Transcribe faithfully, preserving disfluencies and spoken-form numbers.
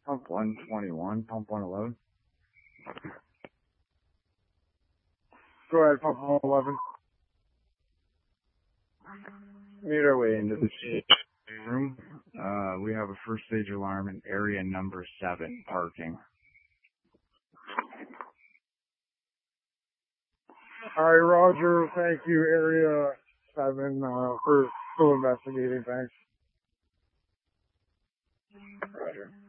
Pump one twenty-one, pump one eleven. Go ahead, pump one eleven. Made our way into the room. Uh, we have a first stage alarm in area number seven, parking. All right, Roger. Thank you, area seven, uh, for still investigating. Thanks. Roger.